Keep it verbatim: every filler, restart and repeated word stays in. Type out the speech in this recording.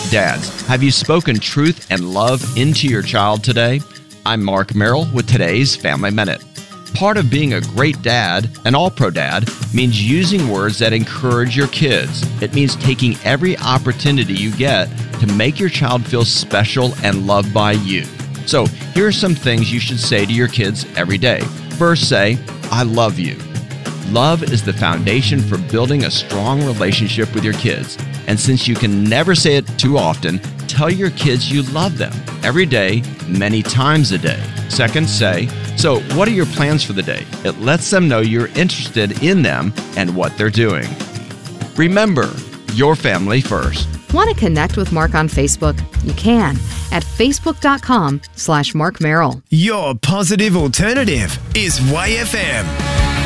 Dads, have you spoken truth and love into your child today? I'm Mark Merrill with today's Family Minute. Part of being a great dad, an all-pro dad, means using words that encourage your kids. It means taking every opportunity you get to make your child feel special and loved by you. So here are some things you should say to your kids every day. First, say, I love you. Love is the foundation for building a strong relationship with your kids. And since you can never say it too often, tell your kids you love them every day, many times a day. Second, say, so what are your plans for the day? It lets them know you're interested in them and what they're doing. Remember, your family first. Want to connect with Mark on Facebook? You can at facebook.com slash Mark Merrill. Your positive alternative is Y F M.